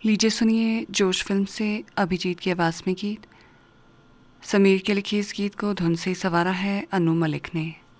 लीजिए सुनिए जोश फिल्म से अभिजीत की आवाज़ में गीत। समीर के लिखे इस गीत को धुन से संवारा है अनु मलिक ने।